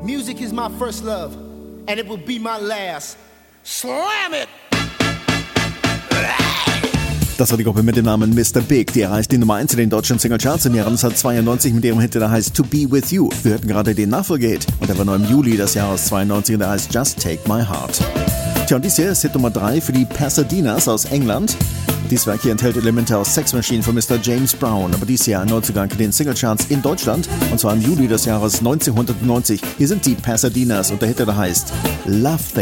Music is my first love, and it will be my last. Slam it! Das war die Gruppe mit dem Namen Mr. Big. Die erreichte die Nummer 1 in den deutschen Singlecharts im Jahr 1992 mit ihrem Hit, der heißt To Be With You. Wir hörten gerade den Nachfolgehit und der war noch im Juli des Jahres 92 und der heißt Just Take My Heart. Tja, und dies hier ist Hit Nummer 3 für die Pasadenas aus England. Dies Werk hier enthält Elemente aus Sex Machine von Mr. James Brown, aber dies Jahr ein Neuzugang in den Singlecharts in Deutschland und zwar im Juli des Jahres 1990. Hier sind die Pasadenas und der Hit, der heißt Love Thing.